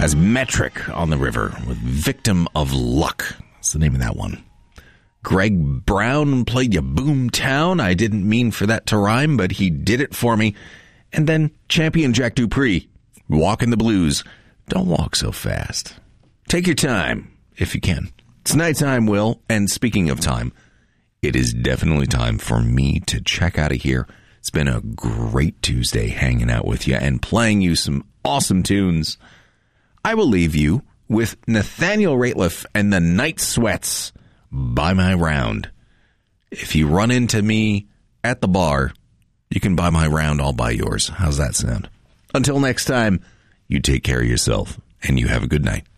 as Metric on the River with Victim of Luck. That's the name of that one. Greg Brown played you Boomtown. I didn't mean for that to rhyme, but he did it for me. And then Champion Jack Dupree, Walking the Blues. Don't walk so fast. Take your time, if you can. It's nighttime, Will, and speaking of time, it is definitely time for me to check out of here. It's been a great Tuesday hanging out with you and playing you some awesome tunes. I will leave you with Nathaniel Rateliff and the Night Sweats, Buy My Round. If you run into me at the bar, you can buy my round, I'll buy yours. How's that sound? Until next time, you take care of yourself and you have a good night.